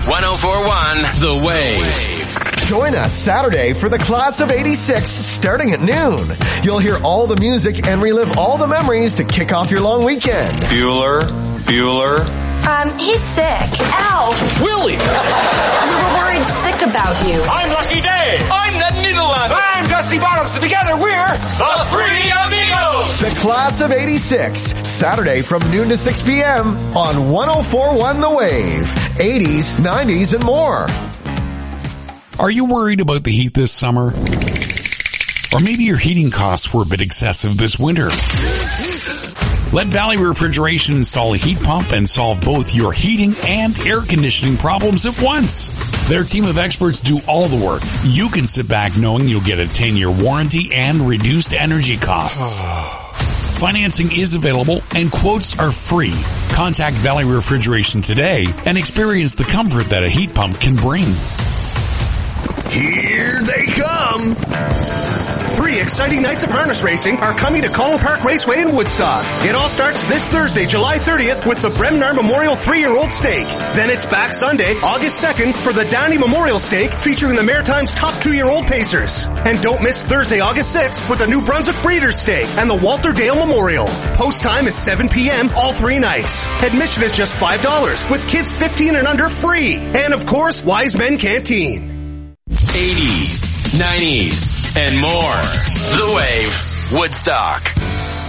104.1 The Wave. Join us Saturday for the Class of 86 starting at noon. You'll hear all the music and relive all the memories to kick off your long weekend. Bueller. He's sick. Alf. Willie. We were worried sick about you. I'm Lucky Day. I'm Ned Niederland. I'm Dusty Bottoms. So together we're the Three Amigos. The Class of 86, Saturday from noon to 6 p.m. on 104.1 The Wave. 80s, 90s, and more. Are you worried about the heat this summer? Or maybe your heating costs were a bit excessive this winter. Let Valley Refrigeration install a heat pump and solve both your heating and air conditioning problems at once. Their team of experts do all the work. You can sit back knowing you'll get a 10-year warranty and reduced energy costs. Financing is available and quotes are free. Contact Valley Refrigeration today and experience the comfort that a heat pump can bring. Here they come! 3 exciting nights of harness racing are coming to Colin Park Raceway in Woodstock. It all starts this Thursday, July 30th with the Bremnar Memorial 3-year-old Stake. Then it's back Sunday, August 2nd for the Downey Memorial Stake featuring the Maritime's top 2-year-old pacers. And don't miss Thursday, August 6th with the New Brunswick Breeders' Stake and the Walter Dale Memorial. Post time is 7 p.m. all 3 nights. Admission is just $5 with kids 15 and under free. And of course, Wise Men Canteen. 80s, 90s, and more. The Wave, Woodstock.